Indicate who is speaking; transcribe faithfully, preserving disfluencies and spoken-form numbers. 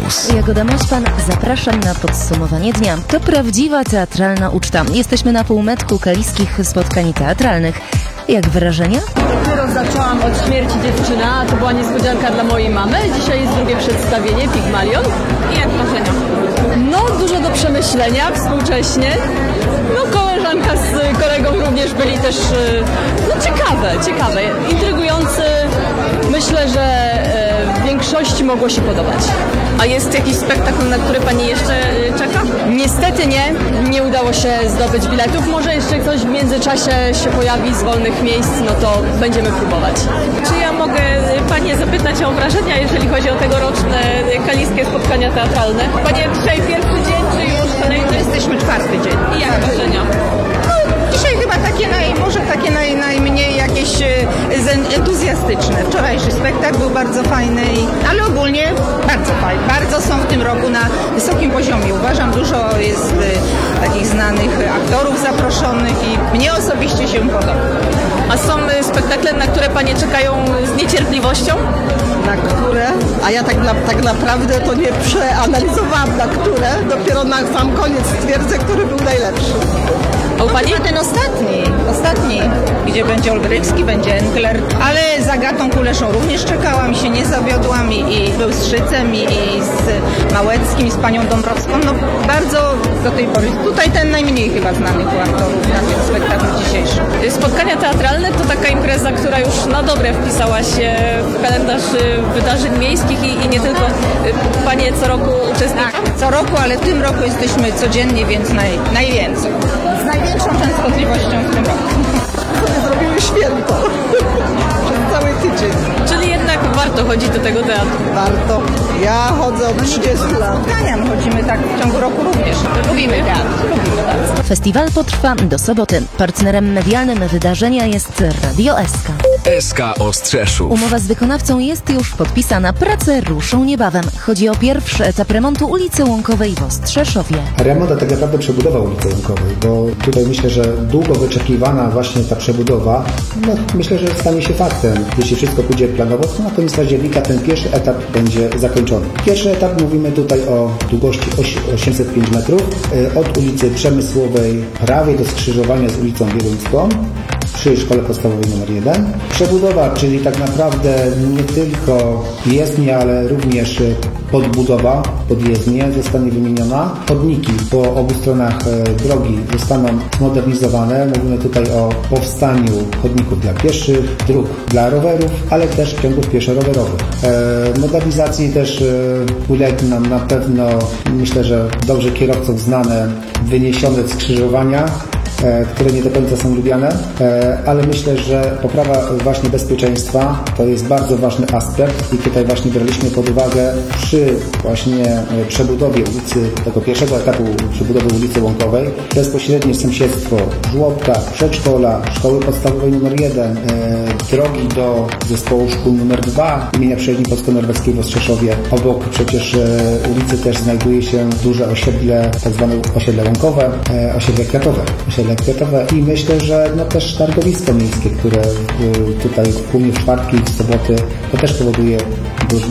Speaker 1: News.
Speaker 2: Jagoda Mośpan, zapraszam na podsumowanie dnia. To prawdziwa teatralna uczta. Jesteśmy na półmetku kaliskich spotkań teatralnych. Jak wrażenia?
Speaker 3: Dopiero zaczęłam od śmierci dziewczyna, to była niespodzianka dla mojej mamy. Dzisiaj jest drugie przedstawienie, Pygmalion. I jak wrażenia? No, dużo do przemyślenia współcześnie. No, koleżanka z kolegą również byli też, no ciekawe, ciekawe, intrygujące. Myślę, że w większości mogło się podobać. A jest jakiś spektakl, na który Pani jeszcze czeka? Niestety nie, nie udało się zdobyć biletów. Może jeszcze ktoś w międzyczasie się pojawi z wolnych miejsc, no to będziemy próbować.
Speaker 4: Czy ja mogę Panie zapytać o wrażenia, jeżeli chodzi o tegoroczne kaliskie spotkania teatralne? Panie, dzisiaj pierwszy dzień, czy już kolejny?
Speaker 5: Jesteśmy czwarty dzień.
Speaker 4: I jak wrażenia?
Speaker 5: No, dzisiaj chyba takie naj, może takie naj, najmniej jakieś e, entuzjastyczne. Wczorajszy spektakl był bardzo fajny, i, ale ogólnie bardzo fajny. Bardzo są w tym roku na wysokim poziomie. Uważam, dużo jest e, takich znanych aktorów zaproszonych i mnie osobiście się podoba.
Speaker 4: A są spektakle, na które Panie czekają z niecierpliwością?
Speaker 6: Na które? A ja tak, na, tak naprawdę to nie przeanalizowałam na które. Dopiero na sam koniec stwierdzę, który był najlepszy.
Speaker 4: A u Pani?
Speaker 5: A ten ostatni, ostatni, gdzie będzie Olbrychski, będzie Enkler, ale z Agatą Kuleszą również czekałam i się nie zawiodłam i, i był z Szycem i, i z Małeckim i z panią Dąbrowską. No bardzo do tej pory. Tutaj ten najmniej chyba znanych aktorów na tym spektaklu dzisiejszym.
Speaker 4: Spotkania teatralne to taka impreza, która już na dobre wpisała się w kalendarz wydarzeń miejskich i, i nie tylko. Panie co roku uczestniczą?
Speaker 5: Tak, co roku, ale w tym roku jesteśmy codziennie, więc naj, najwięcej. Z największą częstotliwością w tym roku.
Speaker 6: Sobie zrobimy święto. Przez cały tydzień.
Speaker 4: Czyli jednak warto chodzić do tego teatru.
Speaker 6: Warto. Ja chodzę od trzydziestu lat.
Speaker 5: Spotkania chodzimy tak w ciągu roku również. Lubimy teatr. Lubimy teatr.
Speaker 2: Festiwal potrwa do soboty. Partnerem medialnym wydarzenia jest Radio S K.
Speaker 1: S K Ostrzeszów.
Speaker 2: Umowa z wykonawcą jest już podpisana. Prace ruszą niebawem. Chodzi o pierwszy etap remontu ulicy Łąkowej w Ostrzeszowie.
Speaker 7: Remont, a tak naprawdę przebudowa ulicy Łąkowej, bo tutaj myślę, że długo wyczekiwana właśnie ta przebudowa, no myślę, że stanie się faktem. Jeśli wszystko pójdzie planowo, to na koniec października ten pierwszy etap będzie zakończony. Pierwszy etap mówimy tutaj o długości osiemset pięć metrów, od ulicy Przemysłowej prawie do skrzyżowania z ulicą Wieluńską przy szkole podstawowej numer jeden. Przebudowa, czyli tak naprawdę nie tylko jezdnia, ale również podbudowa, podjezdnie zostanie wymieniona. Chodniki po obu stronach drogi zostaną zmodernizowane. Mówimy tutaj o powstaniu chodników dla pieszych, dróg dla rowerów, ale też ciągów pieszo-rowerowych. Modernizacji też ulegną nam na pewno, myślę, że dobrze kierowcom znane, wyniesione skrzyżowania, które nie do końca są lubiane, ale myślę, że poprawa właśnie bezpieczeństwa to jest bardzo ważny aspekt i tutaj właśnie braliśmy pod uwagę przy właśnie przebudowie ulicy, tego pierwszego etapu przebudowy ulicy Łąkowej, bezpośrednie sąsiedztwo żłobka, przedszkola, szkoły podstawowej numer jeden, drogi do zespołu szkół numer dwa imienia Przyjaźni Polsko-Norweskiej w Ostrzeszowie. Obok przecież ulicy też znajduje się duże osiedle, tak zwane osiedle łąkowe, osiedle kwiatowe. Osiedle kwiatowe i myślę, że no też targowisko miejskie, które tutaj w tłumie w czwartki i w soboty, to też powoduje